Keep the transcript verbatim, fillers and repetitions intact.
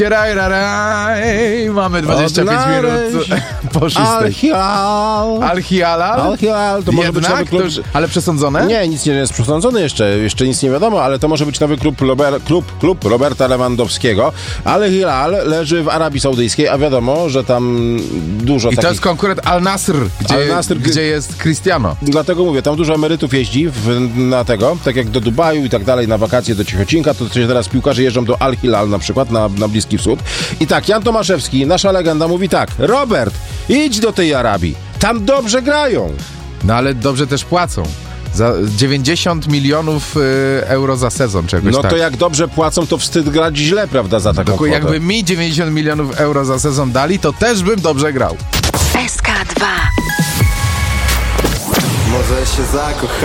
Raj, raj, raj. Mamy dwadzieścia pięć minut po szóstej. Al-Hilal. Al-Hilal? Al-Hilal to może być nowy klub. Już, ale przesądzone? Nie, nic nie jest przesądzone jeszcze, jeszcze nic nie wiadomo, ale to może być nowy klub, Lober, klub, klub Roberta Lewandowskiego. Al-Hilal leży w Arabii Saudyjskiej, a wiadomo, że tam dużo I takich... to jest konkurent Al-Nasr, gdzie, Al-Nasr, gdzie jest Cristiano. Dlatego mówię, tam dużo emerytów jeździ w, na tego, tak jak do Dubaju i tak dalej, na wakacje do Cichocinka, to teraz piłkarze jeżdżą do Al-Hilal na przykład, na, na Bliski Wschód. I tak, Jan Tomaszewski, nasza legenda, mówi tak: Robert, idź do tej Arabii, tam dobrze grają. No ale dobrze też płacą. Za dziewięćdziesiąt milionów y, euro za sezon czegoś No tak. to jak dobrze płacą, to wstyd grać źle, prawda, za taką kwotę. Jakby mi dziewięćdziesiąt milionów euro za sezon dali, to też bym dobrze grał. S K dwa. Może się zakochać.